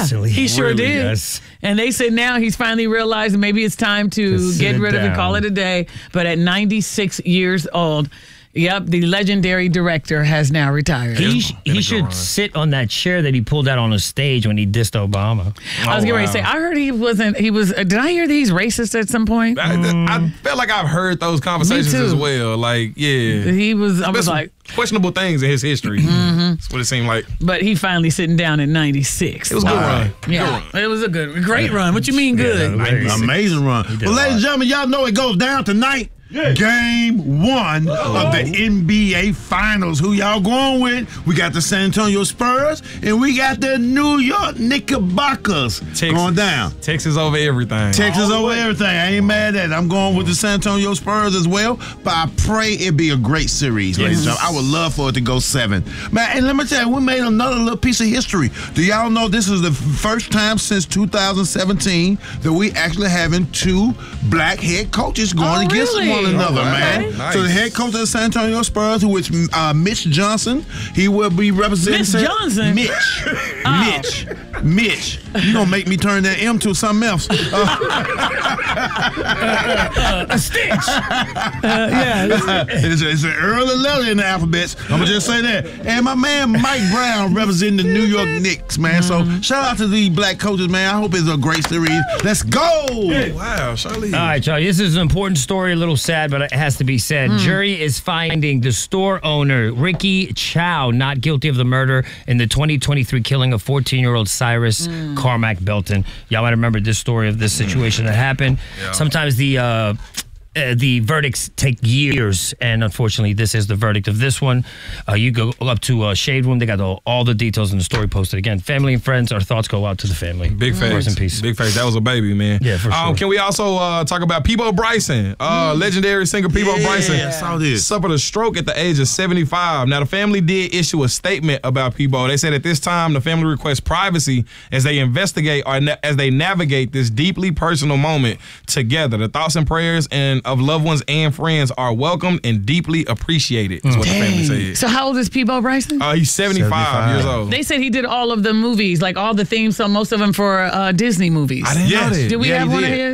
recently. He sure Really, did. yes. And they said now he's finally realized maybe it's time to get rid of it, call it a day. But at 96 years old, yep, the legendary director has now retired. He should sit on that chair that he pulled out on the stage when he dissed Obama. I was getting ready to say, I heard he was, did I hear that he's racist at some point? I felt like I've heard those conversations as well. Like, yeah. I was like, questionable things in his history. That's what it seemed like. But he finally sitting down at 96. It was a good run. Yeah, it was a great run. What you mean good? Amazing run. Well, ladies and gentlemen, y'all know it goes down tonight. Game 1 of the NBA Finals. Who y'all going with? We got the San Antonio Spurs and we got the New York Knickerbockers going down. Texas over everything. Texas over everything. I ain't mad at it. I'm going with the San Antonio Spurs as well, but I pray it be a great series, ladies and gentlemen. I would love for it to go 7. Man, and let me tell you, we made another little piece of history. Do y'all know this is the first time since 2017 that we actually having 2 black head coaches going against one another, man. Nice. So the head coach of the San Antonio Spurs, who is Mitch Johnson, he will be representing Mitch. You gonna make me turn that M to something else? A stitch. It's an early letter in the alphabet. I'm gonna just say that. And my man Mike Brown representing the New York Knicks, man. So shout out to these black coaches, man. I hope it's a great series. Let's go! Wow, Charlie. All right, Charlie. This is an important story, a little sad, but it has to be said. Jury is finding the store owner, Ricky Chow, not guilty of the murder in the 2023 killing of 14-year-old Cyrus Carmack Belton. Y'all might remember this story of this situation that happened. Yeah. Sometimes the verdicts take years, and unfortunately, this is the verdict of this one. You go up to Shade Room. They got all the details in the story posted. Again, family and friends, our thoughts go out to the family. Big face. Rest in peace. Big face. That was a baby, man. Yeah, for sure. Can we also talk about Peabo Bryson? Legendary singer Peabo Bryson. I saw this. Suffered a stroke at the age of 75. Now, the family did issue a statement about Peabo. They said at this time, the family requests privacy as they investigate or as they navigate this deeply personal moment together. The thoughts and prayers of loved ones and friends are welcomed and deeply appreciated, is what the family said. So how old is Peabo Bryson? He's 75 years old. They said he did all of the movies, like all the themes, so most of them for Disney movies. I didn't know that. Did we have one of his?